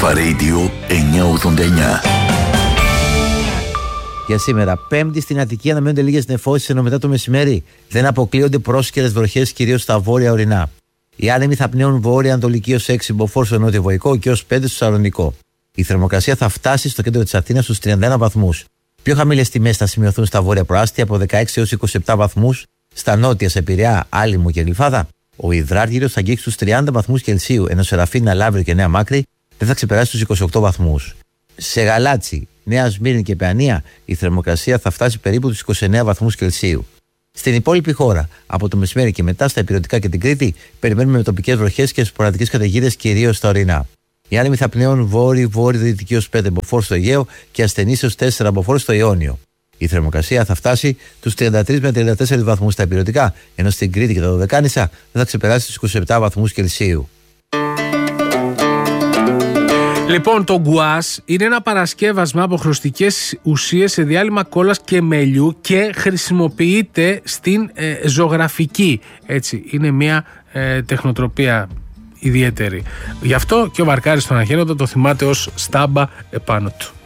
Αλφα Radio 989. Για σήμερα, Πέμπτη στην Αττική, αναμένονται λίγες νεφώσεις, ενώ μετά το μεσημέρι δεν αποκλείονται πρόσκαιρες βροχές, κυρίως στα βόρεια ορεινά. Οι άνεμοι θα πνέουν βόρεια-ανατολική ως 6 μποφόρ στο νότιο-βορραϊκό και ως 5 στο Σαλονικό. Η θερμοκρασία θα φτάσει στο κέντρο της Αθήνας στους 31 βαθμούς. Πιο χαμηλές τιμές θα σημειωθούν στα βόρεια προάστια από 16 έως 27 βαθμούς, στα νότια σε Πειραιά, Άλυμο και Γλυφάδα. Ο υδράργυρος θα αγγίξει στους 30 βαθμούς Κελσίου, ενώ σε Ραφίνα, Λαύριο και Νέα Μάκρη δεν θα ξεπεράσει τους 28 βαθμούς. Σε Γαλάτσι, Νέα Σμύρνη και Παιανία η θερμοκρασία θα φτάσει περίπου τους 29 βαθμούς Κελσίου. Στην υπόλοιπη χώρα, από το μεσημέρι και μετά στα ηπειρωτικά και την Κρήτη, περιμένουμε με τοπικές βροχές και σποραδικές καταιγίδες, κυρίως στα ορεινά. Οι άνεμοι θα πνέουν βόρειο-δυτική ως 5 μποφόρ στο Αιγαίο και ασθενείς ως 4 μποφόρ στο Ιόνιο. Η θερμοκρασία θα φτάσει τους 33 με 34 βαθμούς στα ηπειρωτικά, ενώ στην Κρήτη και τα Δωδεκάνησα δεν θα ξεπεράσει τους 27 βαθμούς Κελσίου. Λοιπόν, το γκουάς είναι ένα παρασκεύασμα από χρωστικές ουσίες σε διάλειμμα κόλλας και μελιού και χρησιμοποιείται στην ζωγραφική. Έτσι, είναι μια τεχνοτροπία ιδιαίτερη. Γι' αυτό και ο Βαρκάρης στον Αχαίροντα το θυμάται ως στάμπα επάνω του.